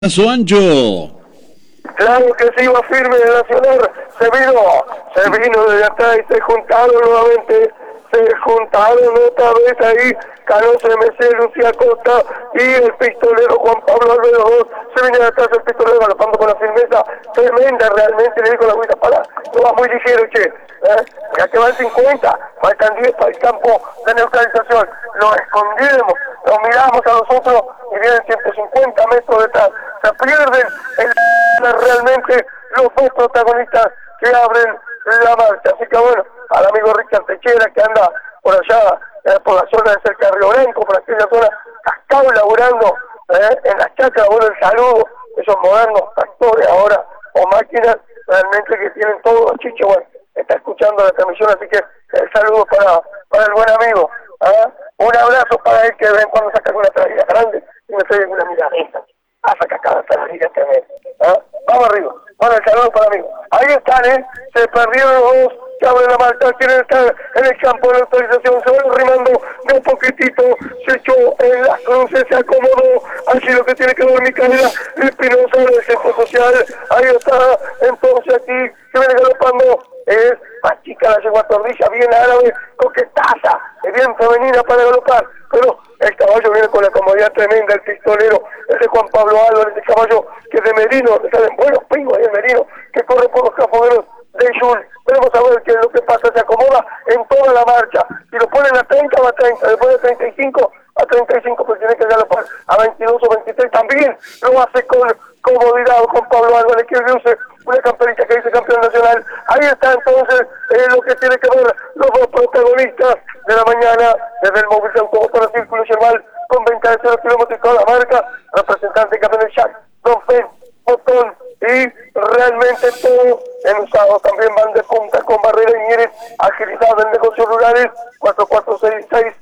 Paso ancho. Claro que se iba firme de Nacional, se vino desde atrás y se juntaron nuevamente, otra vez ahí, Canoso MC, Lucía Costa y el pistolero Juan Pablo Álvarez, los dos, se viene de atrás el pistolero galopando con la firmeza tremenda realmente, le digo la agüita para, no va muy ligero, che, ya que van 50, faltan 10 para el campo de neutralización, lo escondemos, lo miramos a nosotros y vienen 150 metros detrás, se pierden realmente los dos protagonistas que abren la marcha, así que bueno, al amigo Richard Techera que anda por allá, por la zona de cerca de Río Branco, por aquella zona, cascado laburando en las chacras, bueno, el saludo, esos modernos tractores ahora, o máquinas, realmente que tienen todos los chichos, bueno, está escuchando la transmisión, así que el saludo para el buen amigo, un abrazo para él que de vez en cuando saca una tragedia grande y me trae una milanesa, saca cada tragedia también, vamos arriba, bueno, el saludo para mí, ahí están, se perdieron los dos, que abren la marcha, quieren estar en el campo de la autorización, se van arrimando de un poquitito, se echó en las cruces, se acomodó, así lo que tiene que ver Micaela Espinosa del Centro Social, ahí está, entonces aquí, se viene galopando, es más chica la yegua Tordilla, bien árabe, coquetaza, bien femenina para galopar, pero el caballo viene con la comodidad tremenda, el pistolero, el de Juan Pablo Álvarez, el caballo que es de Merino, que salen buenos pingos ahí en Merino, que corre por los caponeros de Jul. Vamos a ver qué es lo que pasa, se acomoda en toda la marcha, si lo ponen a 30 va a 30, después de 35 a 35, pues tiene que galopar a 22 o 23 también, lo hace con comodidad con Pablo Álvarez, que luce una camperita que dice campeón nacional. Ahí está entonces lo que tiene que ver los dos protagonistas de la mañana desde el móvil de automotor Círculo Yerbal con 20 de 0 kilómetros y toda la marca, representante campeón del Jack, Don Fen, Botón y realmente todo en usado. También van de punta con Barrera y Mieres, agilidad en negocios rurales, 4466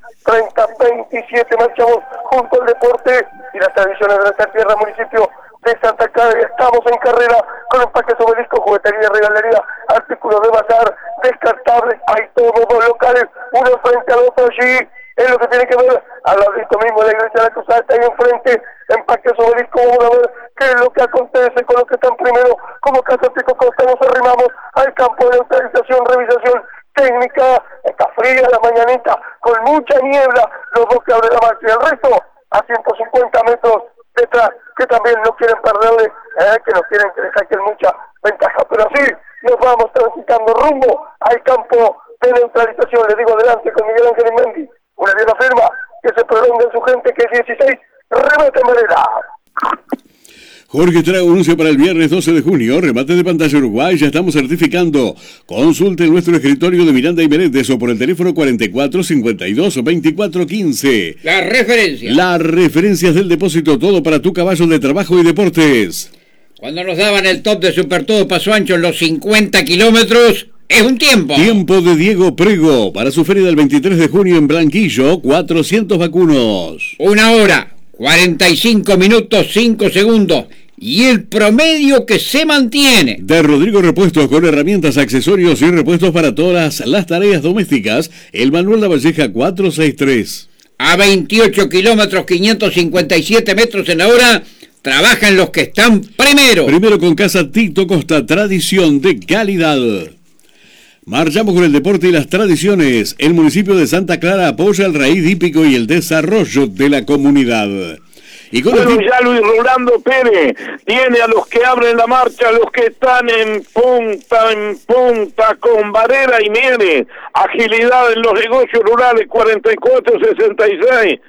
3027, marchamos junto al deporte y las tradiciones de nuestra tierra, municipio de Santa Clara. Estamos en carrera con empaques obelisco, juguetería, regalería, artículos de bazar, descartables, hay todos los locales, uno frente al otro allí, es lo que tiene que ver al ladito mismo de la iglesia de la Cruzada, está ahí enfrente, empaques obelisco, vamos a ver qué es lo que acontece con los que están primero, como Casa Pico Costa, nos arrimamos al campo de neutralización, revisación técnica, está fría la mañanita, con mucha niebla, los dos que abren la marcha y el resto a 150 metros detrás, que también no quieren perderle, que no quieren que le saquen mucha ventaja, pero así nos vamos transitando rumbo al campo de neutralización. Le digo adelante con Miguel Ángel Mendy, una vieja firma que se prolonga en su gente, que es 16, remate Morera. Jorge trae anuncio para el viernes 12 de junio, remate de pantalla Uruguay, ya estamos certificando. Consulte en nuestro escritorio de Miranda y Menéndez o por el teléfono 44 52 24 15. Las referencias del depósito, todo para tu caballo de trabajo y deportes. Cuando nos daban el top de Super Todo Paso Ancho en los 50 kilómetros, es un tiempo. Tiempo de Diego Prego, para su feria del 23 de junio en Blanquillo, 400 vacunos. 1 hora, 45 minutos, 5 segundos. Y el promedio que se mantiene. De Rodrigo Repuestos, con herramientas, accesorios y repuestos para todas las tareas domésticas. El Manuel Lavalleja 463. A 28 kilómetros, 557 metros en la hora, trabajan los que están primero. Primero con Casa Tito Costa, tradición de calidad. Marchamos con el deporte y las tradiciones. El municipio de Santa Clara apoya el raíz hípico y el desarrollo de la comunidad. Y con bueno, ya Luis Rolando Pérez tiene a los que abren la marcha, a los que están en punta, con Barrera y Mieres, agilidad en los negocios rurales, 44-66,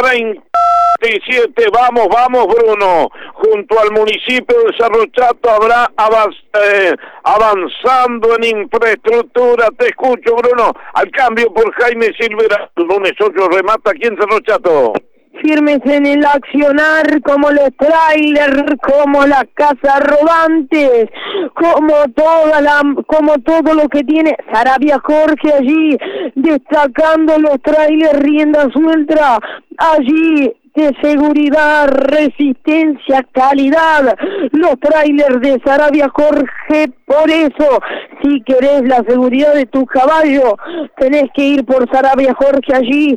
37, vamos Bruno, junto al municipio de Cerro Chato habrá avanzando en infraestructura, te escucho Bruno, al cambio por Jaime Silvera, lunes 8 remata aquí en Cerro Chato. Firmes en el accionar, como los trailers, como las casas rodantes, como todo lo que tiene Sarabia Jorge allí, destacando los trailers, rienda suelta, allí Trámite, seguridad, resistencia, calidad. Los trailers de Sarabia Jorge, por eso, si querés la seguridad de tu caballo, tenés que ir por Sarabia Jorge allí,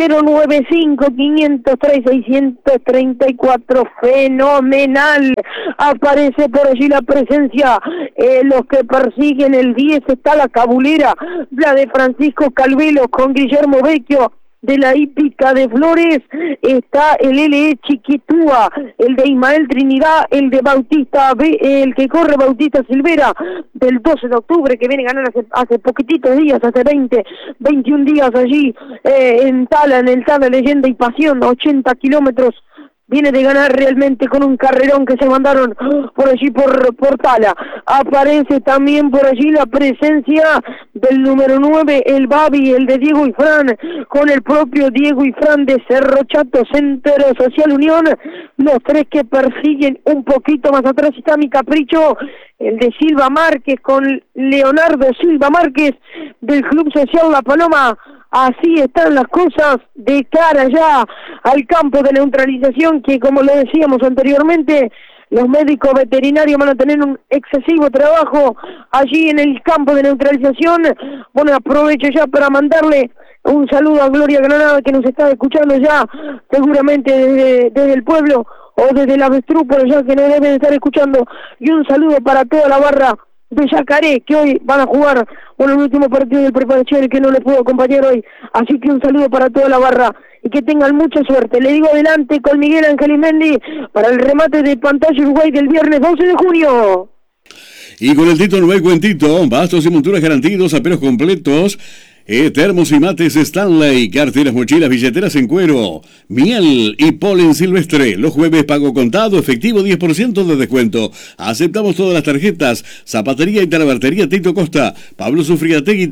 095-503-634, fenomenal. Aparece por allí la presencia, los que persiguen el 10, está la cabulera, la de Francisco Calvelo con Guillermo Vecchio, de la hípica de Flores, está el LE Chiquitúa, el de Ismael Trinidad, el de Bautista, el que corre Bautista Silvera, del 12 de octubre, que viene a ganar hace poquititos días, hace 21 días allí, en Tala, en el Tala Leyenda y Pasión, 80 kilómetros, viene de ganar realmente con un carrerón que se mandaron por allí por Tala. Aparece también por allí la presencia del número 9, el Babi, el de Diego y Fran, con el propio Diego y Fran de Cerro Chato, Centro Social Unión, los tres que persiguen un poquito más atrás. Está Mi Capricho, el de Silva Márquez, con Leonardo Silva Márquez, del Club Social La Paloma. Así están las cosas de cara ya al campo de neutralización, que como lo decíamos anteriormente, los médicos veterinarios van a tener un excesivo trabajo allí en el campo de neutralización. Bueno, aprovecho ya para mandarle un saludo a Gloria Granada, que nos está escuchando ya seguramente desde el pueblo o desde la Avestruz, por allá, que nos deben estar escuchando, y un saludo para toda la barra de Yacaré, que hoy van a jugar el último partido de preparación, que no les puedo acompañar hoy, así que un saludo para toda la barra y que tengan mucha suerte. Le digo adelante con Miguel Ángel Mendy para el remate de Pantalla Uruguay del viernes 12 de junio. Y con el Tito no hay cuentito, bastos y monturas garantidos, aperos completos, termos y mates Stanley, carteras, mochilas, billeteras en cuero, miel y polen silvestre. Los jueves pago contado, efectivo 10% de descuento. Aceptamos todas las tarjetas. Zapatería y talabartería Tito Costa, Pablo Sufriategui,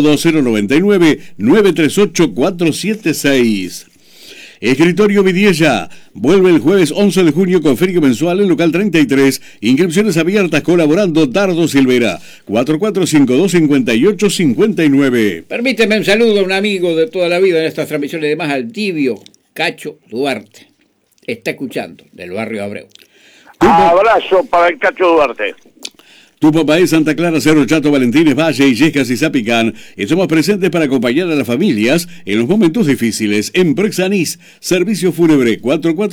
352-099-938-476. Escritorio Vidiella vuelve el jueves 11 de junio con feria mensual en local 33. Inscripciones abiertas, colaborando Dardo Silvera, 4452-5859. Permíteme un saludo a un amigo de toda la vida en estas transmisiones de Más, al tibio Cacho Duarte. Está escuchando, del barrio Abreu. Abrazo para el Cacho Duarte. Tu papá es Santa Clara, Cerro Chato, Valentines, Valle, Illescas y Zapicán. Estamos presentes para acompañar a las familias en los momentos difíciles. En Prexanis, servicio fúnebre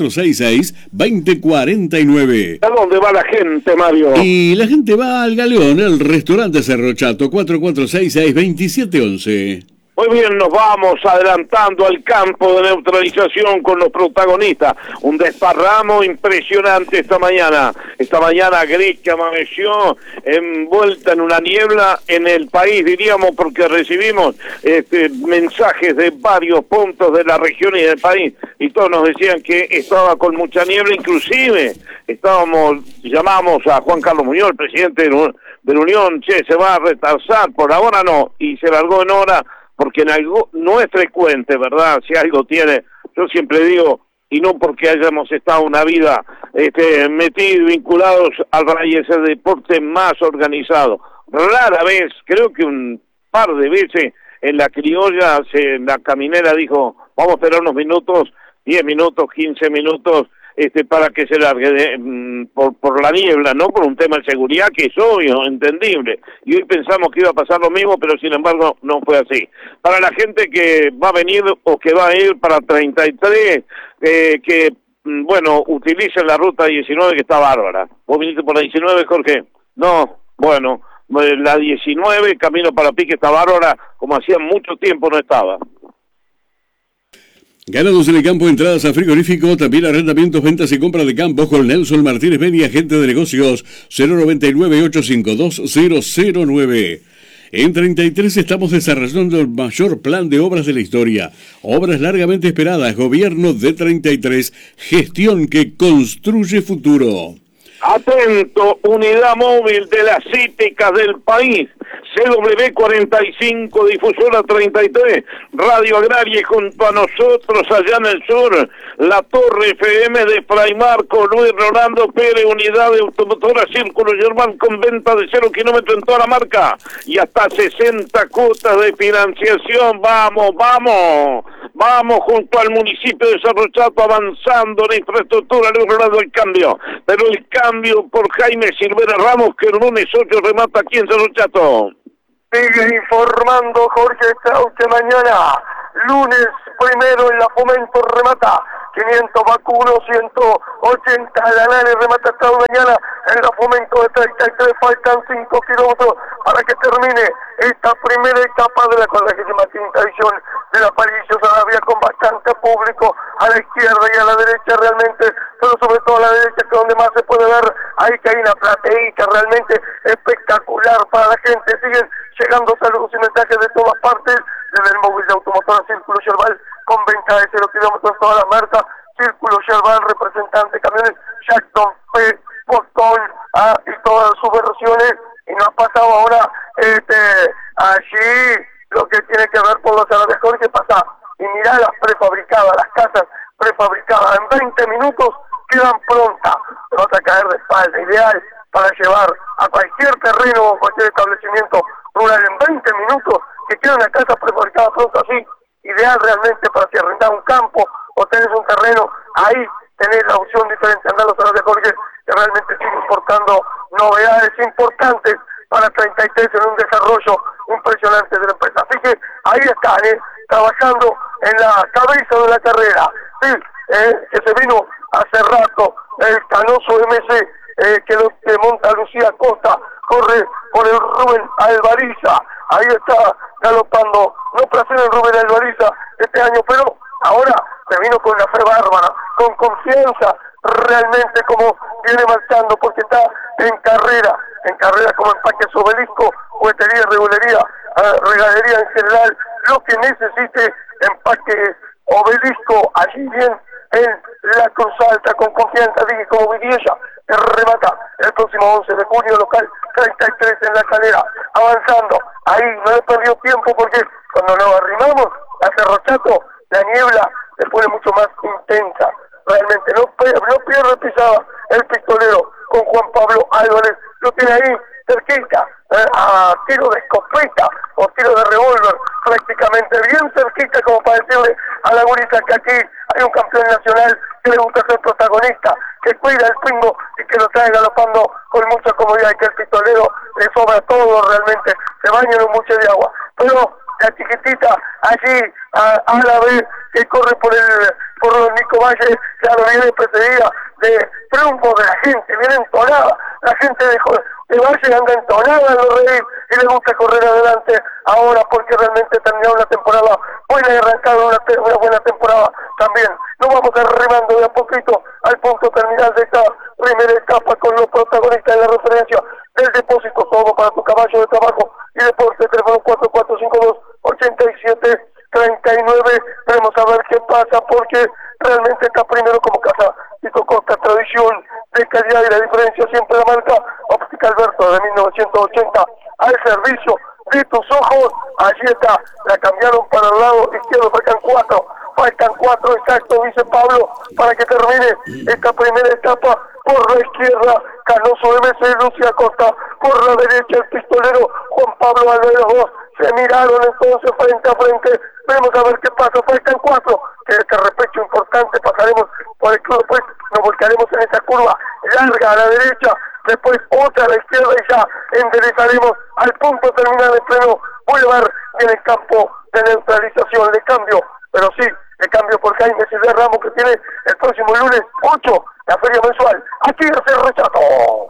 4466-2049. ¿A dónde va la gente, Mario? Y la gente va al Galeón, el restaurante Cerro Chato, 4466-2711. Muy bien, nos vamos adelantando al campo de neutralización con los protagonistas. Un desparramo impresionante esta mañana. Esta mañana gris que amaneció envuelta en una niebla en el país, diríamos, porque recibimos mensajes de varios puntos de la región y del país, y todos nos decían que estaba con mucha niebla. Inclusive llamamos a Juan Carlos Muñoz, el presidente de la Unión, se va a retrasar, por ahora no, y se largó en hora, porque en algo no es frecuente, ¿verdad? Si algo tiene, yo siempre digo, y no porque hayamos estado una vida metidos, vinculados al rally, ese deporte más organizado. Rara vez, creo que un par de veces en la criolla, la caminera dijo, vamos a esperar unos minutos, 10 minutos, 15 minutos, para que se largue por la niebla, no por un tema de seguridad que es obvio, entendible, y hoy pensamos que iba a pasar lo mismo, pero sin embargo no fue así. Para la gente que va a venir o que va a ir para 33, que utilicen la ruta 19, que está bárbara. ¿Vos viniste por la 19, Jorge? No, bueno, la 19, camino para Pique, está bárbara, como hacía mucho tiempo no estaba. Ganados en el campo, entradas a frigorífico, también arrendamientos, ventas y compra de campos con Nelson Martínez Beni, agente de negocios, 099-852-009. En 33 estamos desarrollando el mayor plan de obras de la historia. Obras largamente esperadas, gobierno de 33, gestión que construye futuro. Atento, unidad móvil de las hípicas del país. CW45, Difusora 33, Radio Agraria, y junto a nosotros allá en el sur, la Torre FM de Fray Marco, Luis Rolando Pérez, unidad de automotora Círculo Germán con venta de 0 kilómetros en toda la marca y hasta 60 cuotas de financiación. Vamos junto al municipio de Cerro Chato avanzando en infraestructura, Luis Rolando, el cambio, pero el cambio por Jaime Silvera Ramos, que el lunes 8 remata aquí en Cerro Chato. Sigue informando Jorge Strauss que mañana, lunes primero en la Fomento remata 500 vacunos, 180 ganales, remata Strauss mañana en la Fomento de 33, faltan 5 kilómetros para que termine esta primera etapa de la 45ª edición de la Palillo Saravia, con bastante público a la izquierda y a la derecha realmente, pero sobre todo a la derecha, que es donde más se puede ver, ahí que hay una plateíta realmente espectacular para la gente. Siguen llegando saludos y mensajes de todas partes, desde el móvil de automotora Círculo Yerbal, con venta de 0 kilómetros en toda la marca, Círculo Yerbal, representante camiones, Jackson, P, Boston, y todas sus versiones, y nos ha pasado ahora, allí, lo que tiene que ver con los árabes, Jorge, pasa, y mirá las prefabricadas, las casas prefabricadas, en 20 minutos quedan prontas, te vas a caer de espalda, ideal para llevar a cualquier terreno o cualquier establecimiento rural en 20 minutos, que queda una casa prefabricada pronto así, ideal realmente para si arrendás un campo o tenés un terreno, ahí tenés la opción diferente. Andar los árabes, Jorge, que realmente siguen importando novedades importantes para 33 en un desarrollo impresionante de la empresa. Así que ahí están, trabajando en la cabeza de la carrera, sí, que se vino hace rato, el Canoso MC, que monta Lucía Costa, corre por el Rubén Alvariza, ahí está galopando, no placer el Rubén Alvariza este año, pero ahora se vino con una fe bárbara, con confianza, realmente como viene marchando, porque está en carrera como Empaques Obelisco, juguetería, regadería en general, lo que necesite Empaques Obelisco, allí bien en la Cruz Alta, con confianza, dije como Vidiella, que remata el próximo 11 de junio, local 33 en La Calera, avanzando, ahí no he perdido tiempo porque cuando nos arrimamos a Cerro Chato, la niebla se pone mucho más intensa, realmente no pierde pisada el pistolero con Juan Pablo Álvarez, lo tiene ahí cerquita, a tiro de escopeta o tiro de revólver, prácticamente bien cerquita, como para decirle a la gurita que aquí hay un campeón nacional que le gusta ser protagonista, que cuida el pingo y que lo trae galopando con mucha comodidad, y que el pistolero le sobra todo realmente, se baña en un buche de agua, pero la chiquitita allí a la vez que corre por los Nico Valle, claro, viene precedida de triunfo de la gente, viene entonada, la gente de Valle anda entonada en los Reyes y le gusta correr adelante ahora porque realmente terminó una temporada buena y arrancado una buena temporada también. Nos vamos arrimando de a poquito al punto terminal de esta primera etapa con los protagonistas de la referencia del depósito, todo para tu caballo de trabajo y deporte, teléfono 4452-8739. Vamos a ver qué pasa porque realmente está primero como casa Tito Costa, tradición de calidad y la diferencia siempre la marca Óptica Alberto de 1980 al servicio de tus ojos. Allí está, la cambiaron para el lado izquierdo, faltan cuatro exactos, dice Pablo, para que termine esta primera etapa. Por la izquierda, Canoso MC, Lucía Costa, por la derecha el pistolero Juan Pablo Álvarez, los dos se miraron entonces frente a frente. Vamos a ver qué pasa, faltan cuatro, que este repecho importante, pasaremos por el club, después nos volcaremos en esa curva larga a la derecha, después otra a la izquierda y ya enderezaremos al punto terminal de pleno Boulevard en el campo de neutralización. Le cambio, pero sí, le cambio por Jaime Silvera Ramos, que tiene el próximo lunes 8 la feria mensual aquí en Cerro Chato.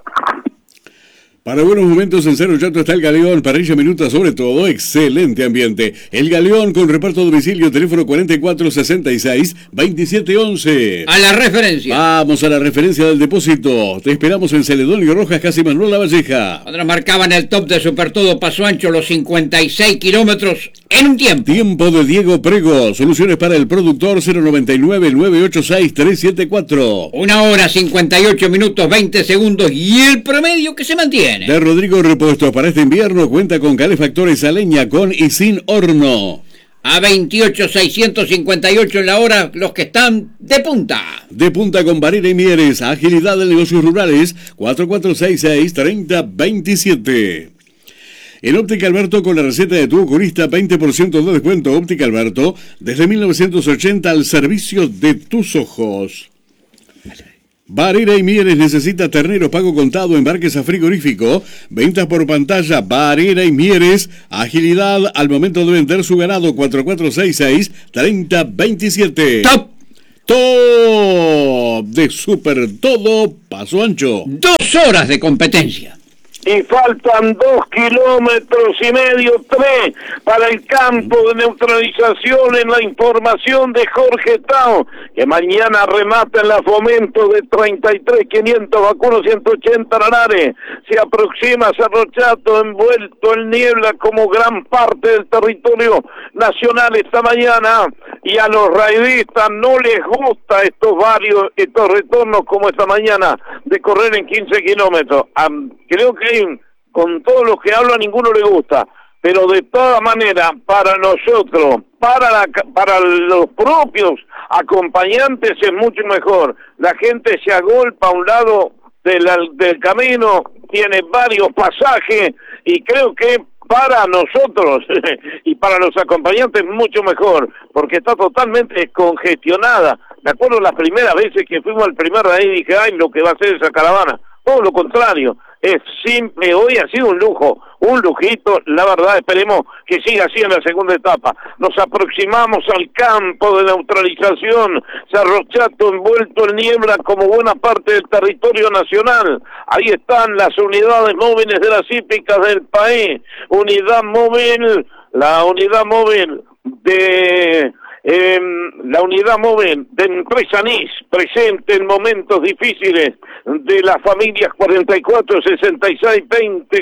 Para buenos momentos en Cerro Chato está el Galeón, parrilla minuta sobre todo, excelente ambiente. El Galeón con reparto a domicilio, teléfono 4466-2711. A la referencia. Vamos a la referencia del depósito. Te esperamos en Celedonio Rojas, casi Manuel Lavalleja. Cuando marcaban el top de Supertodo, Paso Ancho, los 56 kilómetros en un tiempo. Tiempo de Diego Prego. Soluciones para el productor 099-986-374. 1 hora, 58 minutos, 20 segundos y el promedio que se mantiene. viene. De Rodrigo Repuestos para este invierno cuenta con calefactores a leña con y sin horno. A 28,658 en la hora los que están de punta. De punta con Barrera y Mieres, agilidad de negocios rurales, 4466-3027. En Óptica Alberto con la receta de tu oculista, 20% de descuento. Óptica Alberto, desde 1980 al servicio de tus ojos. Barrera y Mieres necesita ternero pago contado, embarques a frigorífico, ventas por pantalla. Barrera y Mieres, agilidad al momento de vender su ganado, 4466-3027. ¡Top! Top de Super Todo Paso Ancho. 2 horas de competencia. Y faltan 2,5 kilómetros, 3 para el campo de neutralización. En la información de Jorge Tao, que mañana remata en la Fomento de 33,500 vacunos, 180 Lanares. Se aproxima Cerro Chato, envuelto en niebla como gran parte del territorio nacional esta mañana. Y a los raidistas no les gusta estos retornos como esta mañana de correr en 15 kilómetros. Creo que con todos los que hablo a ninguno le gusta, pero de todas maneras para nosotros, para los propios acompañantes es mucho mejor. La gente se agolpa a un lado del camino, tiene varios pasajes y creo que para nosotros y para los acompañantes mucho mejor, porque está totalmente congestionada. Me acuerdo las primeras veces que fuimos al primer raíz y dije, ay, lo que va a hacer esa caravana. Todo lo contrario, es simple. Hoy ha sido un lujo, un lujito, la verdad. Esperemos que siga así en la segunda etapa. Nos aproximamos al campo de neutralización, Cerro Chato envuelto en niebla como buena parte del territorio nacional. Ahí están las unidades móviles de las hípicas del país. La unidad móvil de Empresa NIS, presente en momentos difíciles de las familias 44, 66, 20,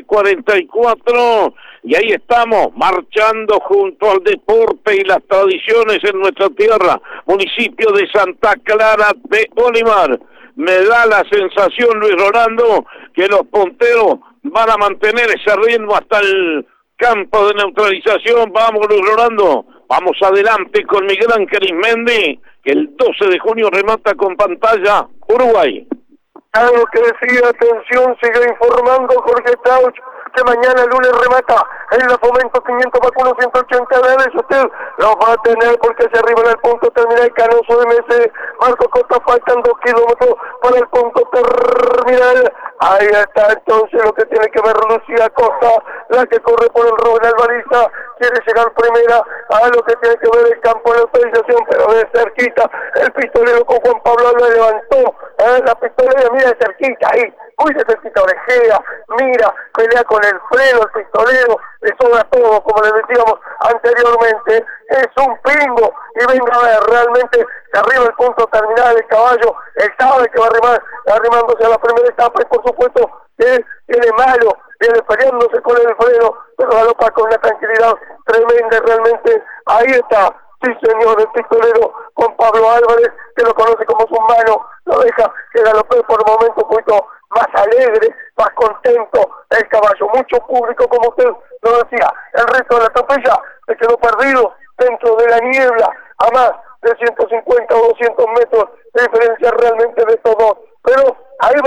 44, y ahí estamos, marchando junto al deporte y las tradiciones en nuestra tierra, municipio de Santa Clara de Olimar. Me da la sensación, Luis Rolando, que los punteros van a mantener ese ritmo hasta el campo de neutralización. Vamos, Luis Rolando. Vamos adelante con Miguel Ángel Ismendi, que el 12 de junio remata con pantalla Uruguay. Algo que decía, atención, sigue informando Jorge Tauch, que mañana lunes remata en la Fomento 500 vacunos, 180 dólares. Usted los va a tener porque se arriba en el punto terminal Canoso de Mese, Marco Costa, faltan 2 kilómetros para el punto terminal. Ahí está entonces lo que tiene que ver Lucía Costa, la que corre por el Rubén Alvariza, quiere llegar primera a lo que tiene que ver el campo de autorización, pero de cerquita el pistolero con Juan Pablo lo levantó, la pistolera, mira de cerquita ahí, muy de cerquita, orejea, mira, pelea con el freno, el pistolero, le sobra todo, como le decíamos anteriormente, es un pingo, y venga a ver, realmente se arriba el punto terminal, el caballo, él sabe que va arrimándose a la primera etapa, y por supuesto que tiene malo, viene peleándose con el freno, pero galopa con una tranquilidad tremenda, realmente, ahí está, sí señor, el pistolero Juan Pablo Álvarez, que lo conoce como su mano, lo deja que galopee por el momento un poquito más alegre, más contento, el caballo, mucho público, como usted lo decía, el resto de la tropella se quedó perdido dentro de la niebla, a más de 150 o 200 metros de diferencia realmente de todos, pero ahí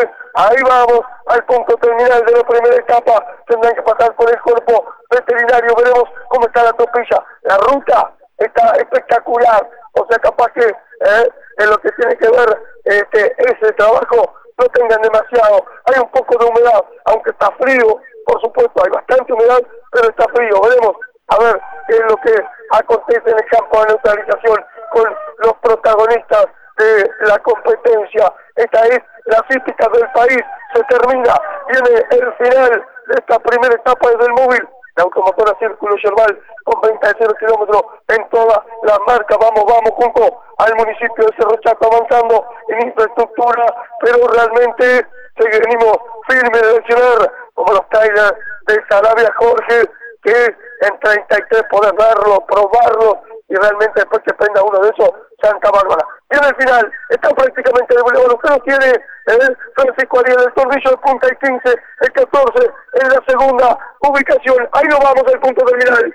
vamos al punto terminal de la primera etapa, tendrán que pasar por el cuerpo veterinario, veremos cómo está la tropilla, la ruta está espectacular, o sea, capaz que en lo que tiene que ver ese trabajo no tengan demasiado, hay un poco de humedad, aunque está frío, por supuesto, hay bastante humedad, pero está frío, veremos a ver qué es lo que acontece en el campo de neutralización con los protagonistas de la competencia. Esta es las hípicas del país, se termina, viene el final de esta primera etapa desde el móvil, la automotora Círculo Yerbal con 20 kilómetros en todas las marcas. Vamos junto al municipio de Cerro Chato avanzando en infraestructura, pero realmente seguimos firmes de mencionar como los trailers de Sarabia Jorge, que en 33 podés verlo, probarlo, y realmente después que prenda uno de esos Santa Bárbara. Y en el final está prácticamente el Boulevard. Usted lo tiene Francisco Ariel, el Tornillo de punta y 15, el 14 en la segunda ubicación. Ahí nos vamos al punto terminal.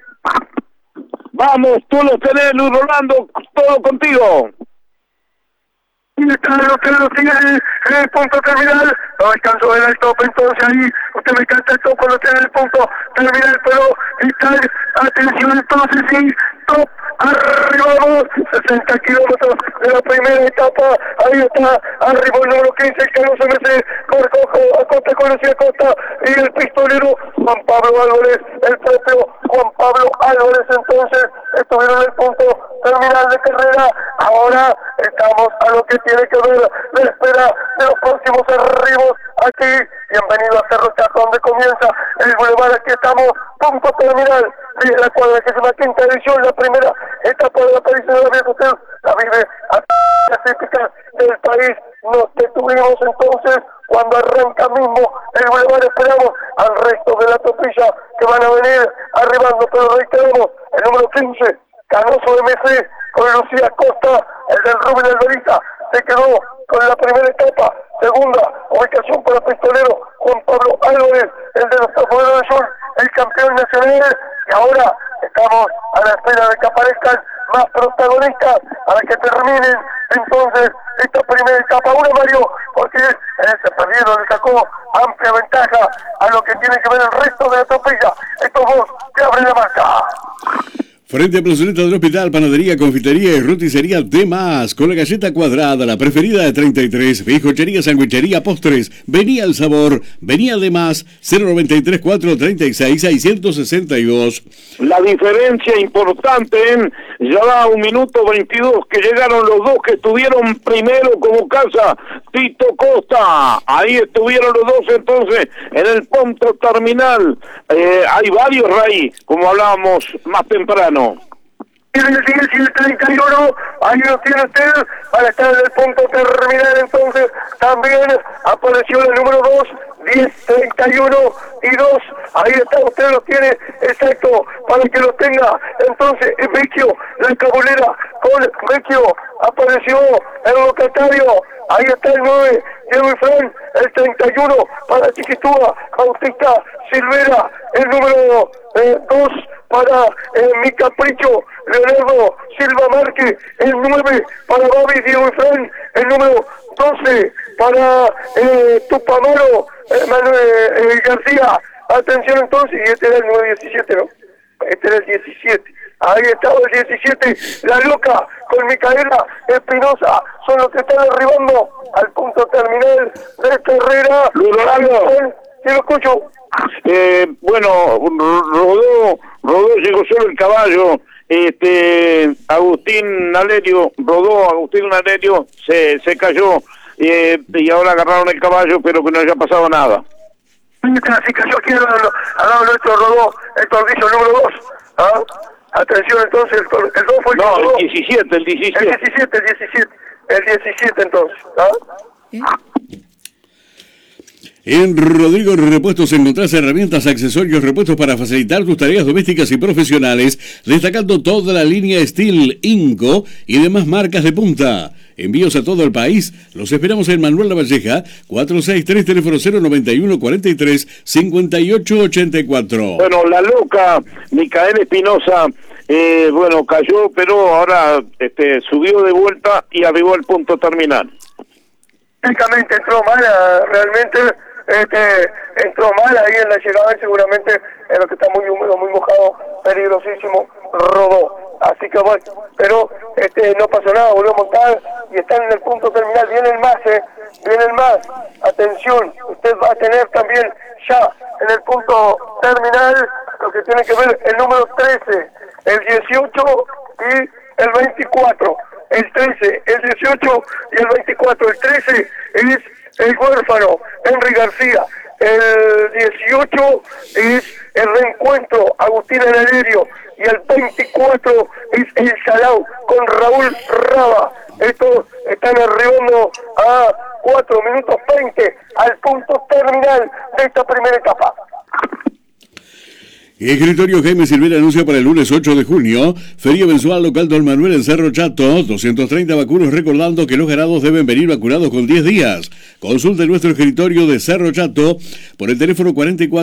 Vamos, tú lo tenés, Luis Rolando, todo contigo. Y está lo tiene en el punto terminal. No alcanzó el top, entonces ahí usted me canta el top cuando tiene el punto terminal, pero está, atención entonces, sí, top, arribamos 60 kilómetros de la primera etapa. Ahí está, arriba el número 15, el Carlos MC, Acosta, Conocía Costa, y el pistolero Juan Pablo Álvarez, el propio Juan Pablo Álvarez. Entonces estuvieron en el punto terminal de carrera. Ahora estamos a lo que tiene que ver la espera de los próximos arribos aquí. Bienvenido a Cerro Chaco, donde comienza el Boulevard. Aquí estamos, punto terminal de la 45ª edición, la primera etapa de la París de la Vía. Usted la vive a las típicas del país. Nos detuvimos entonces cuando arranca mismo el Boulevard. Esperamos al resto de la topilla que van a venir arribando, pero reiteramos, el número 15, Canoso MC, con Lucía Costa, el del Rubén Alvarita, se quedó con la primera etapa. Segunda ubicación para Pistolero Juan Pablo Álvarez, el de los Tafoneros de Sur, el campeón nacional. Y ahora estamos a la espera de que aparezcan más protagonistas para que terminen entonces esta primera etapa. Uno, Mario, porque ese perdido le sacó amplia ventaja a lo que tiene que ver el resto de la topilla. Estos dos que abren la marca. Frente a Plazoleta del Hospital, panadería, confitería y roticería de más, con la galleta cuadrada, la preferida de 33, bizcochería, sandwichería, postres, venía el sabor, venía de más, 093 436 662. La diferencia importante en ya va 1 minuto 22 que llegaron los dos que estuvieron primero como casa, Tito Costa, ahí estuvieron los dos entonces en el punto terminal. Hay varios ahí, como hablábamos más temprano. Tiene el 10 y el 31, ahí lo tiene usted, para estar en el punto terminal. Entonces también apareció el número 2, 10, 31 y 2, ahí está, usted lo tiene exacto para que lo tenga. Entonces Vecchio, la cabulera con Vecchio, apareció el locatario, ahí está el 9, Diego y Fran, el 31 para Chiquitúa, Bautista Silvera, el número 2 para Mi Capricho, Leonardo Silva Márquez, el 9 para Bobby, Diego y Fran, el número 12 para Tupamaro, Manuel García. Atención entonces, y este era el número 17, ¿no? Este era el 17. Ahí estaba el 17, La Loca con Micaela Espinosa, son los que están arribando al punto terminal de esta carrera. ¿Sí lo escucho? Bueno, rodó, llegó solo el caballo, Agustín Nalerio, se cayó, y ahora agarraron el caballo, pero que no haya pasado nada. Se cayó aquí al lado nuestro, rodó el tornillo número 2, ¿ah? Atención entonces, el 2 fue el no, rodó. el 17 entonces, ¿ah? En Rodrigo Repuestos encontrás herramientas, accesorios, repuestos para facilitar tus tareas domésticas y profesionales, destacando toda la línea Steel, Inco y demás marcas de punta. Envíos a todo el país. Los esperamos en Manuel Lavalleja, 463, teléfono 091 43 58 84. Bueno, La Loca, Micaela Espinosa, bueno, cayó, pero ahora subió de vuelta y arribó al punto terminal. Técnicamente entró mal, realmente entró mal ahí en la llegada, y seguramente en lo que está muy húmedo, muy mojado, peligrosísimo, rodó. Así que bueno, pero no pasó nada, volvió a montar y están en el punto terminal. Viene el más, atención, usted va a tener también ya en el punto terminal lo que tiene que ver el número 13, el 18 y el 24. El 13, el 18 y el 24. El 13 es el huérfano, Henry García. El 18 es el reencuentro, Agustín Nalerio. Y el 24 es el Salao con Raúl Raba. Estos están arribando a 4 minutos 20 al punto terminal de esta primera etapa. Escritorio Jaime Silvera anuncia para el lunes 8 de junio, feria mensual local Don Manuel en Cerro Chato, 230 vacunos, recordando que los ganados deben venir vacunados con 10 días. Consulte nuestro escritorio de Cerro Chato por el teléfono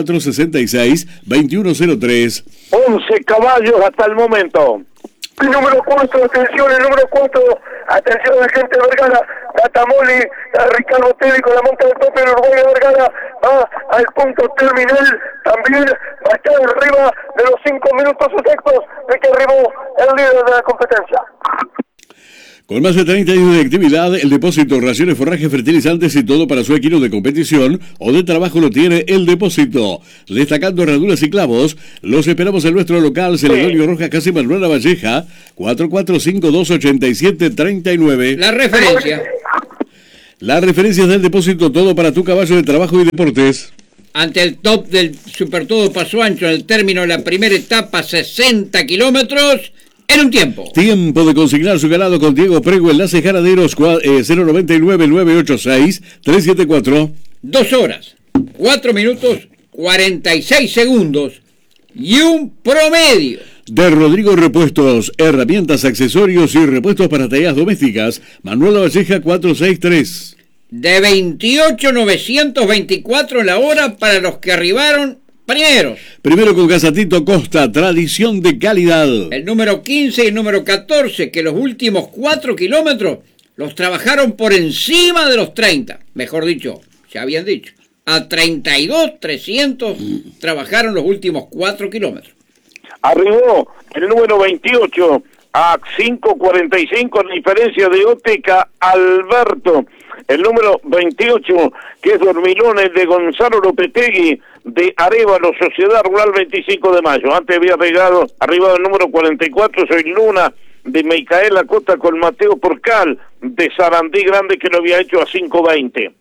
4466-2103. 11 caballos hasta el momento. El número 4, atención, el número 4, atención de gente de Vergara, Gatamoli, Ricardo Telli con la monta del tope, el Uruguay de Vergara, va al punto terminal, también va a estar arriba de los 5 minutos exactos de que arribó el líder de la competencia. Con más de 30 años de actividad, el depósito, raciones, forrajes, fertilizantes y todo para su equino de competición o de trabajo lo tiene el depósito. Destacando herraduras y clavos, los esperamos en nuestro local, Celedonio Rojas, casi Manuela Valleja, 44528739. La referencia. Las referencias del depósito, todo para tu caballo de trabajo y deportes. Ante el top del Super Todo Paso Ancho, en el término de la primera etapa, 60 kilómetros. En un tiempo. Tiempo de consignar su ganado con Diego Prego, Enlace Ganaderos 099-986-374. 2 horas, 4 minutos, 46 segundos y un promedio. De Rodrigo Repuestos, herramientas, accesorios y repuestos para tareas domésticas. Manuela Valleja 463. De 28.924 la hora para los que arribaron primeros. Primero con Casatito Costa, tradición de calidad. El número 15 y el número 14, que los últimos 4 kilómetros los trabajaron por encima de los 30. Mejor dicho, ya habían dicho. A 32.300 trabajaron los últimos 4 kilómetros. Arribó el número 28 a 5.45 en diferencia de Oteca Alberto. El número 28, que es Dormilones de Gonzalo Lopetegui, de Arévalo, Sociedad Rural 25 de Mayo. Antes había arribado el número 44, Soy Luna, de Micaela Costa, con Mateo Porcal, de Sarandí Grande, que lo había hecho a 5.20.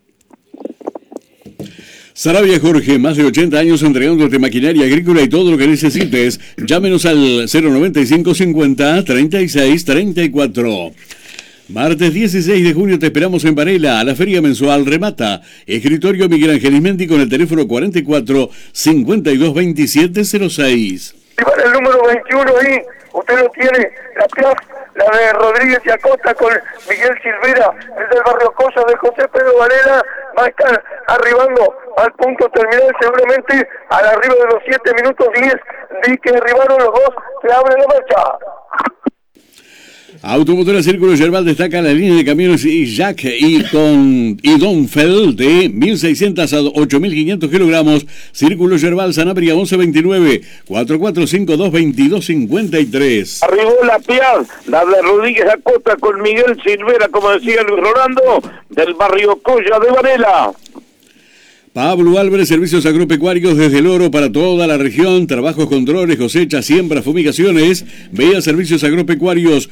Sarabia Jorge, más de 80 años entregándote maquinaria agrícola y todo lo que necesites. Llámenos al 095 50 36 34. Martes 16 de junio te esperamos en Varela, a la feria mensual Remata. Escritorio Miguel Ángel Ismendi con el teléfono 44 52 27 06. Y para el número 21 ahí, usted lo tiene, la Piaf, la de Rodríguez y Acosta con Miguel Silvera, el del Barrio Cosa de José Pedro Varela, va a estar arribando al punto terminal seguramente al arriba de los 7 minutos 10 de que arribaron los dos que abren la marcha. Automotora Círculo Yerbal destaca la línea de camiones y Jack y Donfeld de 1.600 a 8.500 kilogramos. Círculo Yerbal Sanabria 1129 4452 2253. Arribó la Piaz, la de Rodríguez Acosta con Miguel Silvera, como decía Luis Rolando, del Barrio Colla de Varela. Pablo Álvarez, servicios agropecuarios desde el Oro para toda la región, trabajos con drones, cosechas, siembras, fumigaciones. Vea servicios agropecuarios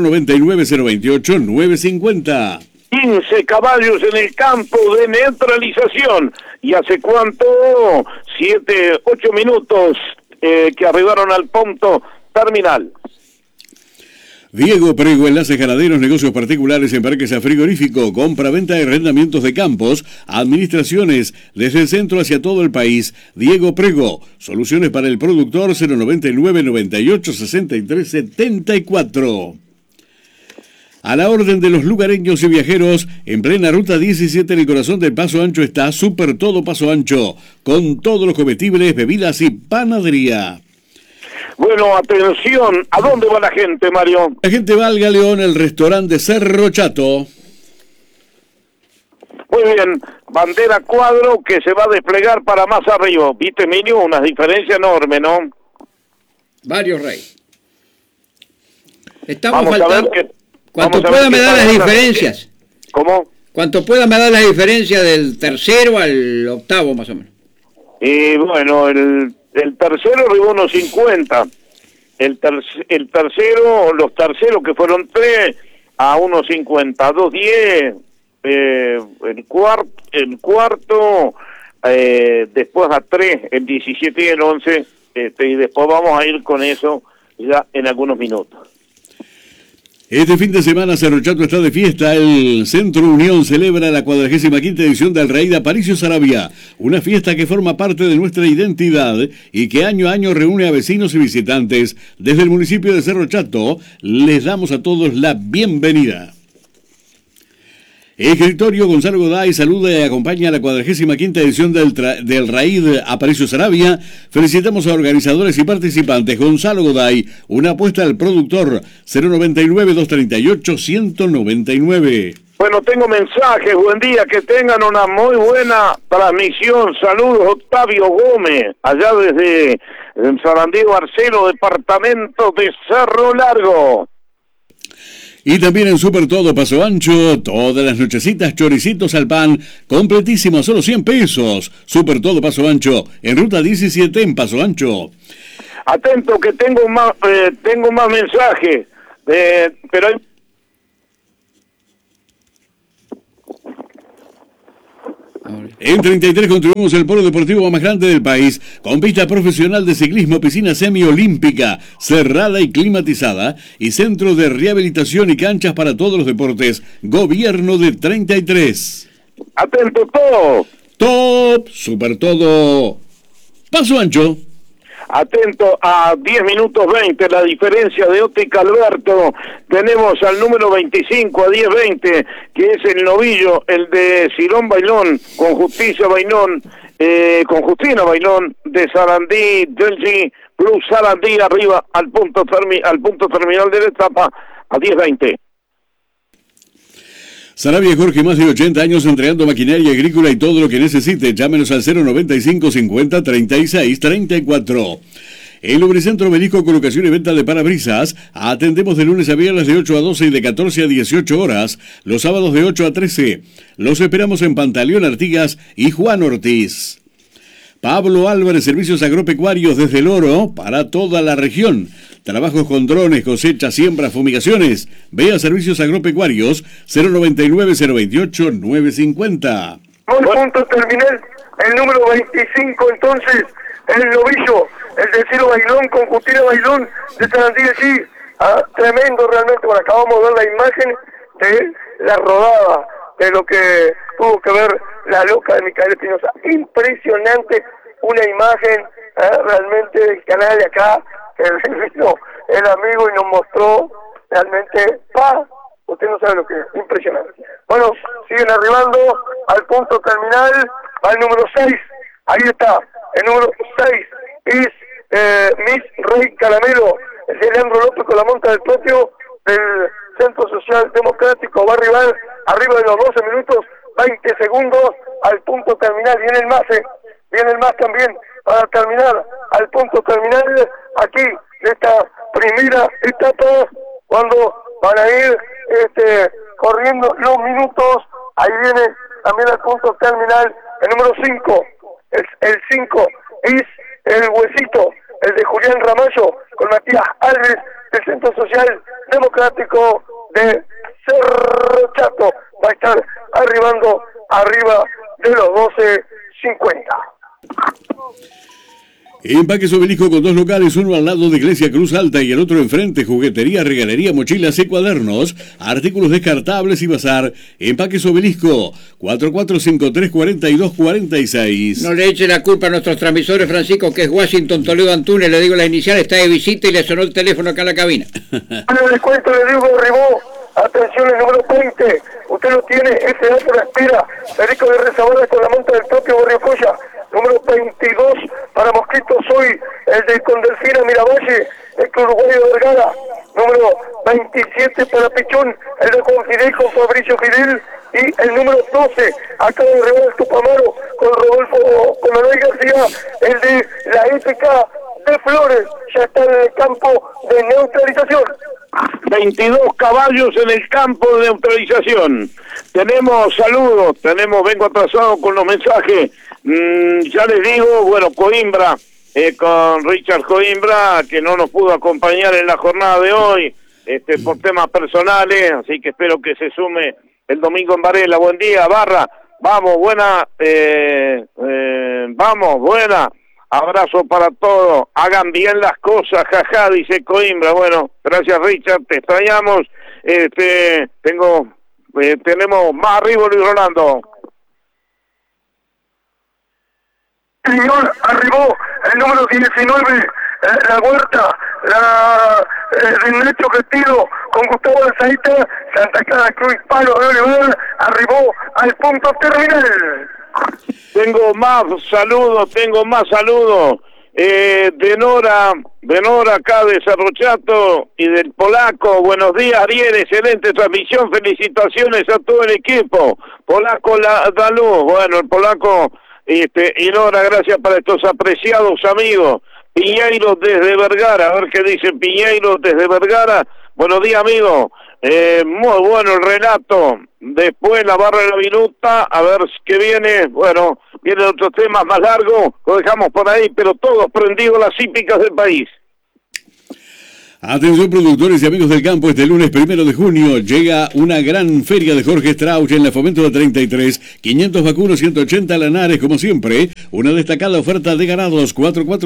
099-028-950. 15 caballos en el campo de neutralización. ¿Y hace cuánto? 7, 8 minutos que arribaron al punto terminal. Diego Prego, Enlace Ganaderos, negocios particulares, embarques a frigorífico, compra-venta y arrendamientos de campos, administraciones desde el centro hacia todo el país. Diego Prego, soluciones para el productor 099-98-63-74. A la orden de los lugareños y viajeros, en plena ruta 17 en el corazón del Paso Ancho está Super Todo Paso Ancho, con todos los comestibles, bebidas y panadería. Bueno, atención, ¿a dónde va la gente, Mario? La gente va al Galeón, el restaurante Cerro Chato. Muy bien, bandera cuadro que se va a desplegar para más arriba. ¿Viste, Minio? Una diferencia enorme, ¿no? Varios reyes. Estamos Vamos faltando. a ver Cuanto pueda me da las diferencias. ¿Cómo? Cuanto pueda me da las diferencias del tercero al octavo, más o menos. Y bueno, el tercero arribó unos 50. El tercero, los terceros que fueron 3 a unos 50, 2.10. El cuarto después a 3, el 17 y el 11. Y después vamos a ir con eso ya en algunos minutos. Este fin de semana Cerro Chato está de fiesta. El Centro Unión celebra la 45ª edición del Raid Aparicio Saravia, una fiesta que forma parte de nuestra identidad y que año a año reúne a vecinos y visitantes. Desde el municipio de Cerro Chato les damos a todos la bienvenida. Escritorio Gonzalo Goday saluda y acompaña a la 45ª edición del Raid Aparicio Saravia. Felicitamos a organizadores y participantes. Gonzalo Goday, una apuesta al productor, 099-238-199. Bueno, tengo mensajes, buen día, que tengan una muy buena transmisión. Saludos, Octavio Gómez, allá desde Sarandí Barcelo, departamento de Cerro Largo. Y también en Super Todo Paso Ancho, todas las nochecitas choricitos al pan, completísimos, solo 100 pesos. Super Todo Paso Ancho, en ruta 17 en Paso Ancho. Atento que tengo más mensajes, pero hay... En 33 construimos el polo deportivo más grande del país, con pista profesional de ciclismo, piscina semiolímpica, cerrada y climatizada, y centro de rehabilitación y canchas para todos los deportes. Gobierno de 33. Atento todo. Top, Super Todo, Paso Ancho. Atento a 10 minutos 20, la diferencia de Óptica Alberto. Tenemos al número 25 a 10-20, que es el novillo, el de Cirón Bailón, con Justina Bailón de Sarandí, Delgi, Plus Sarandí, arriba al punto terminal de la etapa a 10-20. Saravia Jorge, más de 80 años entregando maquinaria agrícola y todo lo que necesite. Llámenos al 095 50 36 34. El Lubricentro Belisco, colocación y venta de parabrisas. Atendemos de lunes a viernes de 8 a 12 y de 14 a 18 horas. Los sábados de 8 a 13. Los esperamos en Pantaleón Artigas y Juan Ortiz. Pablo Álvarez, servicios agropecuarios desde El Oro para toda la región. Trabajos con drones, cosechas, siembras, fumigaciones. Vea servicios agropecuarios 099-028-950. Un punto terminal, el número 25 entonces, el novillo, el de Ciro Bailón con Justina Bailón de Sarandí, sí, tremendo realmente. Bueno, acabamos de ver la imagen de la rodada, de lo que tuvo que ver la loca de Micaela Espinosa. Impresionante, una imagen realmente del canal de acá, que vino el amigo y nos mostró realmente, usted no sabe lo que es, impresionante. Bueno, siguen arribando al punto terminal, al número 6, ahí está, el número 6 es Miss Rey Caramelo, el de Leandro López con la monta del propio del Centro Social Democrático, va a arribar arriba de los 12 minutos, 20 segundos al punto terminal, viene el MAS también para terminar al punto terminal aquí de esta primera etapa, cuando van a ir corriendo los minutos. Ahí viene también al punto terminal el número 5, el 5 es el Huesito, el de Julián Ramallo con Matías Alves del Centro Social Democrático de Cerro Chato. Va a estar arribando arriba de los 12:50. Empaques Obelisco con dos locales, uno al lado de Iglesia Cruz Alta y el otro enfrente. Juguetería, regalería, mochilas y cuadernos, artículos descartables y bazar. Empaques Obelisco, 4453-4246. No le eche la culpa a nuestros transmisores, Francisco, que es Washington Toledo Antunes. Le digo la inicial, está de visita y le sonó el teléfono acá en la cabina. Bueno, les cuento, le digo, Ribó. Atención, el número 20. Usted lo tiene, ese dato la espera. Federico de Rezabala con la monta del propio Barrio Folla. Número 22 para Mosquito Soy, el de Condelfina Miravalle, el uruguayo Vergara. Número 27 para Pichón, el de Juan Fidel con Fabricio Fidel. Y el número 12, acaba de arribar el Tupamaro con Rodolfo, con Manuel García, el de la épica de Flores, ya está en el campo de neutralización. 22 caballos en el campo de neutralización. Tenemos saludos, vengo atrasado con los mensajes. Ya les digo, bueno, Coimbra, con Richard Coimbra, que no nos pudo acompañar en la jornada de hoy, por temas personales, así que espero que se sume el domingo en Varela. Buen día, Barra, vamos, buena, abrazo para todos, hagan bien las cosas, jaja, dice Coimbra. Bueno, gracias Richard, te extrañamos. tenemos más arriba Luis Rolando. Señor, arribó el número 19, la Huerta, de Nacho Castillo, con Gustavo Alzaita, Santa Clara Cruz Palo de Oliver, arribó al punto terminal. Tengo más saludos. De Nora acá de Cerro Chato y del Polaco. Buenos días, Ariel, excelente transmisión, felicitaciones a todo el equipo. Polaco da luz. Bueno, el Polaco y Nora, gracias para estos apreciados amigos. Piñeiro desde Vergara, a ver qué dice Piñeiro desde Vergara. Buenos días, amigos. Muy bueno el relato. Después la barra de la minuta, a ver qué viene. Bueno, vienen otros temas más largos, lo dejamos por ahí, pero todos prendidos las hípicas del país. Atención, productores y amigos del campo, este lunes 1 de junio llega una gran feria de Jorge Strauch en la Fomento de 33, 500 vacunos, 180 lanares, como siempre, una destacada oferta de ganados,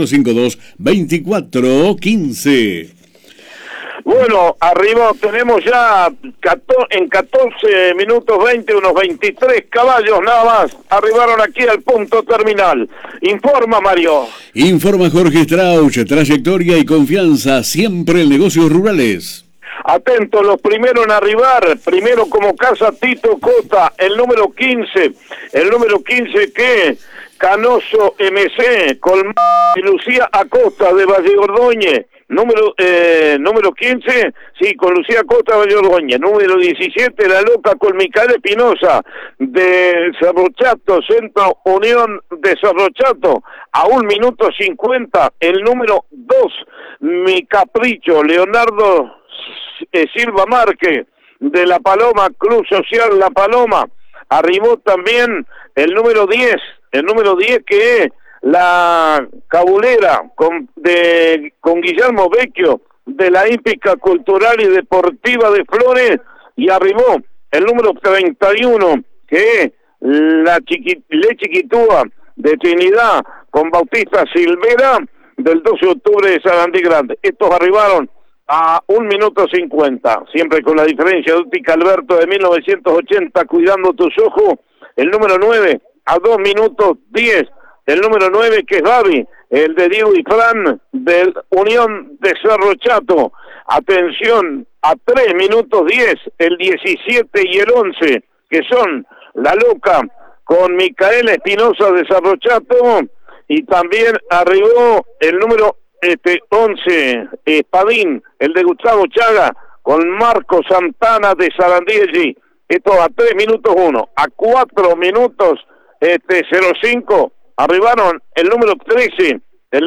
4452-2415. Bueno, arriba tenemos ya en 14 minutos 20, unos 23 caballos nada más, arribaron aquí al punto terminal. Informa, Mario. Informa Jorge Strauch, trayectoria y confianza siempre en negocios rurales. Atentos, los primeros en arribar, primero como casa Tito Cota, el número 15 que Canoso MC, con Lucía Acosta de Valle Ordóñez. Número 15, sí, con Lucía Acosta de Valle Ordóñez. Número 17, La Loca con Micael Espinosa de Cerro Chato, Centro Unión de Cerro Chato, a 1 minuto 50. El número 2, Mi Capricho, Leonardo Silva Márquez de La Paloma, Cruz Social La Paloma. Arribó también el número 10 que es La Cabulera con Guillermo Vecchio de la Hípica Cultural y Deportiva de Flores, y arribó el número 31 que es Le Chiquitúa de Trinidad con Bautista Silvera del 12 de octubre de Sarandí Grande. Estos arribaron a 1 minuto 50, siempre con la diferencia de Óptica Alberto de 1980, cuidando tus ojos. El número 9 a 2 minutos 10, el número 9 que es Babi, el de Diego y Fran del Unión de Cerro Chato. Atención, a 3 minutos 10, el 17 y el 11, que son La Loca con Micael Espinosa de Cerro Chato, y también arribó el número 11, Espadín, el de Gustavo Chaga, con Marco Santana de Sarandí. Esto a 3 minutos 1, a 4 minutos 05, arribaron el número 13,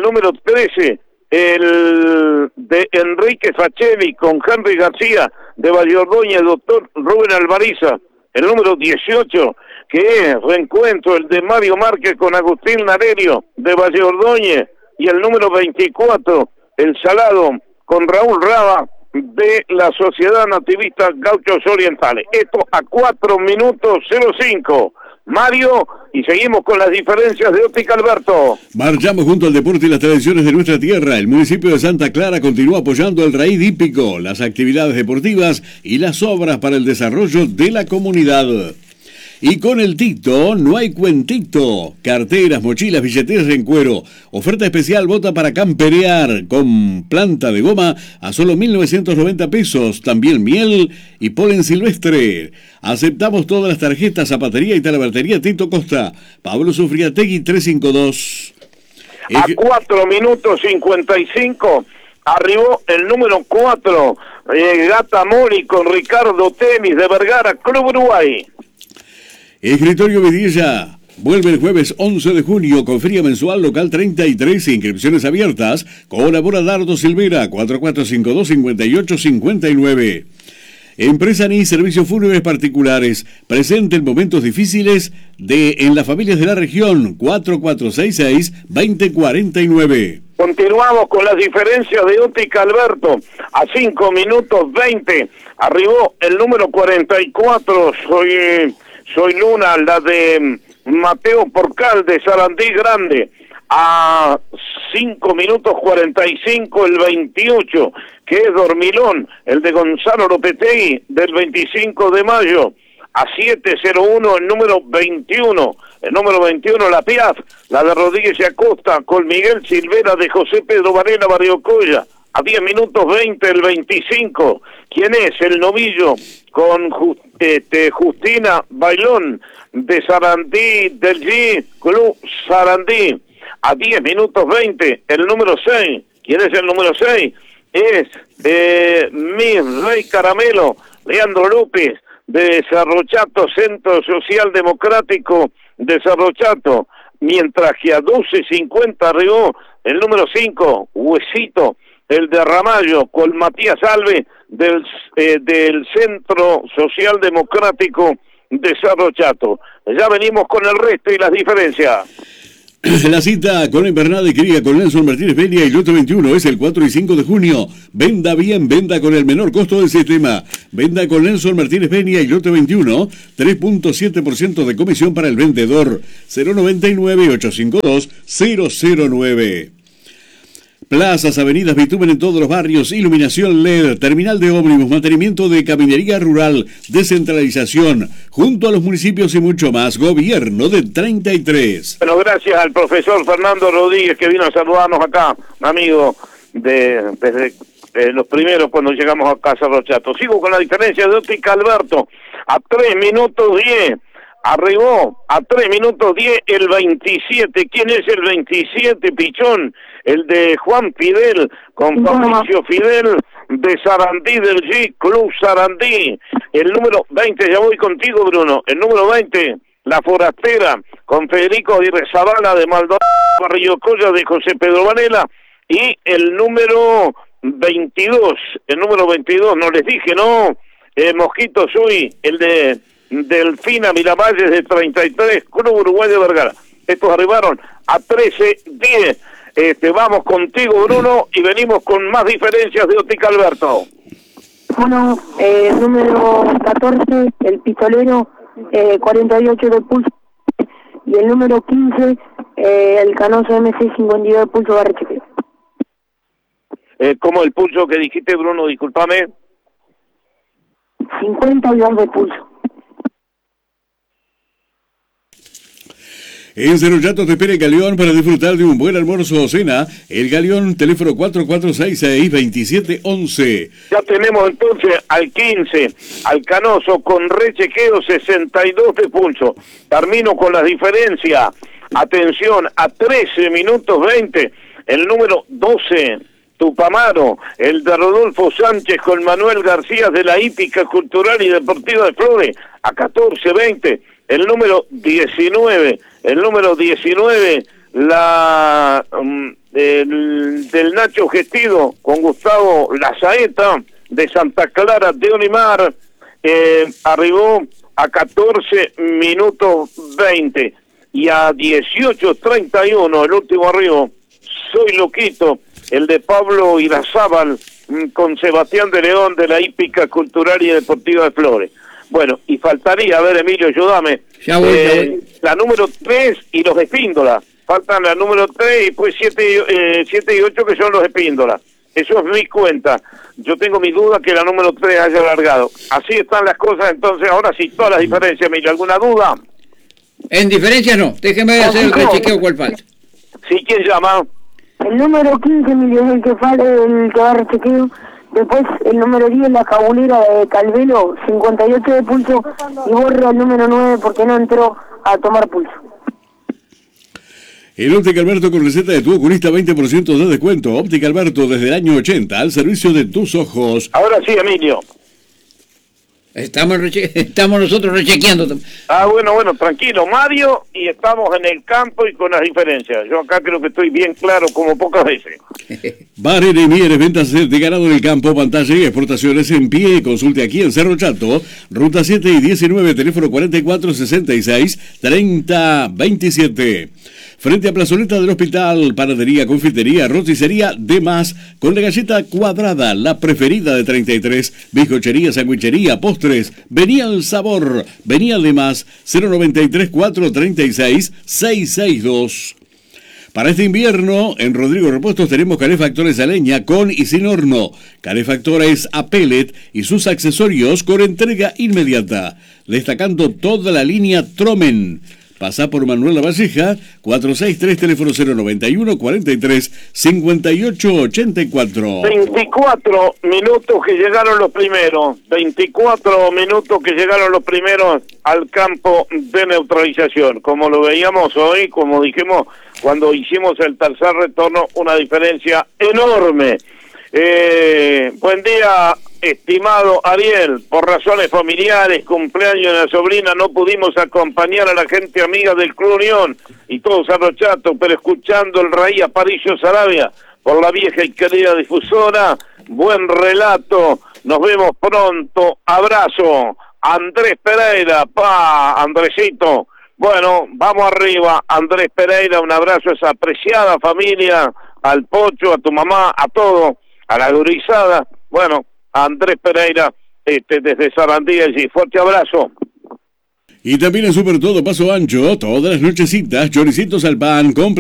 el de Enrique Facelli con Henry García de Valle Ordóñez, doctor Rubén Alvariza, el número 18, que es Reencuentro, el de Mario Márquez con Agustín Narerio de Valle Ordóñez, y el número 24, el Salado con Raúl Raba de la Sociedad Nativista Gauchos Orientales. Esto a 4 minutos 05. Mario, y seguimos con las diferencias de Óptica Alberto. Marchamos junto al deporte y las tradiciones de nuestra tierra. El municipio de Santa Clara continúa apoyando el raíz hípico, las actividades deportivas y las obras para el desarrollo de la comunidad. Y con el Tito no hay cuentito. Carteras, mochilas, billeteras en cuero. Oferta especial, bota para camperear con planta de goma a solo 1.990 pesos. También miel y polen silvestre. Aceptamos todas las tarjetas, zapatería y talabartería Tito Costa. Pablo Sufriategui 352. A 4 minutos 55 arribó el número 4, Gata Mori con Ricardo Tenis de Vergara, Club Uruguay. Escritorio Vidilla vuelve el jueves 11 de junio con feria mensual local 33, inscripciones abiertas. Colabora Dardo Silvera, 4452-5859. Empresa NI Servicios Fúnebres Particulares, presente en momentos difíciles en las familias de la región, 4466-2049. Continuamos con las diferencias de Óptica Alberto, a 5 minutos 20, arribó el número 44, Soy Luna, la de Mateo Porcal de Sarandí Grande. a 5 minutos 45 el 28, que es Dormilón, el de Gonzalo Lopetegui, del 25 de mayo, a 7:01 el número 21, la Piaf, la de Rodríguez y Acosta, con Miguel Silvera de José Pedro Varela Barriocoya, a 10 minutos 20 el 25, ¿quién es? El Novillo, con Justina Bailón, de Sarandí, del G Club Sarandí, a 10 minutos 20, el número 6, ¿quién es el número 6? Es mi Rey Caramelo, Leandro López, de Cerro Chato, Centro Social Democrático de Cerro Chato, mientras que a 12:50 arribó el número 5, Huesito, el de Ramallo, con Matías Alves, del Centro Social Democrático de Cerro Chato. Ya venimos con el resto y las diferencias. La cita con la invernada y cría con Nelson Martínez Peña y Loto 21 es el 4 y 5 de junio. Venda bien, venda con el menor costo del sistema. Venda con Nelson Martínez Peña y Loto 21, 3.7% de comisión para el vendedor. 099-852-009. Plazas, avenidas, bitumen en todos los barrios, iluminación LED, terminal de ómnibus, mantenimiento de caminería rural, descentralización, junto a los municipios y mucho más. Gobierno de 33. Bueno, gracias al profesor Fernando Rodríguez, que vino a saludarnos acá, amigo, desde los primeros cuando llegamos a Casa Rochato. Sigo con la diferencia de Óptica Alberto, a 3 minutos 10. Arribó a 3 minutos 10 el 27. ¿Quién es el 27, Pichón? El de Juan Fidel, con Fabricio Fidel, de Sarandí, del G Club Sarandí. El número 20, ya voy contigo, Bruno. El número 20, La Forastera, con Federico Aguirre Zavala, de Maldonado, Barriocoya, de José Pedro Varela. Y el número 22, no les dije, ¿no? Mosquito Sui, el de Delfina Miravalles, de 33, Club Uruguay de Vergara. Estos arribaron a 13:10. Vamos contigo, Bruno, y venimos con más diferencias de Óptica Alberto. Bueno, número 14, el pistolero, 48 de pulso, y el número 15, el Canoso MC52 de pulso Barrechequeo. ¿Cómo el pulso que dijiste, Bruno? Discúlpame. 52 de pulso. En Cerro Chato te espera el Galeón para disfrutar de un buen almuerzo o cena. El Galeón, teléfono 4466-2711. Ya tenemos entonces al 15, al Canoso, con rechequeo 62 de pulso. Termino con la diferencia. Atención, a 13 minutos 20, el número 12, Tupamaro, el de Rodolfo Sánchez, con Manuel García, de la Hípica Cultural y Deportiva de Flores, a 14:20, el número 19, del Nacho Gestido, con Gustavo Lazaeta, de Santa Clara de Olimar, arribó a 14 minutos 20, y a 18:31, el último arribo, Soy Loquito, el de Pablo Irazábal, con Sebastián de León, de la Hípica Cultural y Deportiva de Flores. Bueno, y faltaría, a ver, Emilio, ayúdame, ya voy. La número 3 y los Espíndola. Faltan la número 3 y pues 7 y 8, que son los Espíndola. Eso es mi cuenta. Yo tengo mi duda que la número 3 haya alargado. Así están las cosas, entonces, ahora sí, todas las diferencias, Emilio. ¿Alguna duda? En diferencias no. Déjeme hacer el rechequeo, ¿cuál falta? Sí, ¿quién llama? El número 15, Emilio, el que va a rechequeo. Después el número 10, la cabulera de Calvelo, 58 de pulso, y borra el número 9 porque no entró a tomar pulso. El Óptica Alberto, con receta de tu oculista, 20% de descuento. Óptica Alberto, desde el año 80, al servicio de tus ojos. Ahora sí, Emilio. Estamos nosotros rechequeando. Bueno, tranquilo, Mario, y estamos en el campo y con las diferencias. Yo acá creo que estoy bien claro, como pocas veces. Barrera y Mieres, ventas de ganado en el campo, pantalla y exportaciones en pie. Consulte aquí en Cerro Chato, ruta 7 y 19, teléfono 4466-3027. Frente a Plazoleta del Hospital, panadería, confitería, roticería, demás, con la galleta cuadrada, la preferida de 33, bizcochería, sandwichería, postres, venía el sabor, venía de más, 093-436-662. Para este invierno, en Rodrigo Repuestos tenemos calefactores a leña con y sin horno, calefactores a pellet y sus accesorios con entrega inmediata, destacando toda la línea Tromen. Pasá por Manuel Lavalleja, 463, teléfono 091 43 58 84. 24 minutos que llegaron los primeros, 24 minutos que llegaron los primeros al campo de neutralización. Como lo veíamos hoy, como dijimos cuando hicimos el tercer retorno, una diferencia enorme. Buen día, estimado Ariel. Por razones familiares, cumpleaños de la sobrina, no pudimos acompañar a la gente amiga del Club Unión y todos arrochatos, pero escuchando el Raí Aparicio Sarabia por la vieja y querida difusora. Buen relato, nos vemos pronto, abrazo. Andrés Pereira, Andresito. Bueno, vamos arriba, Andrés Pereira, un abrazo a esa apreciada familia, al Pocho, a tu mamá, a todo, a la gurizada. Bueno, Andrés Pereira, desde Sarandí, allí. Fuerte abrazo. Y también en Super Todo Paso Ancho, todas las nochecitas, choricitos al pan,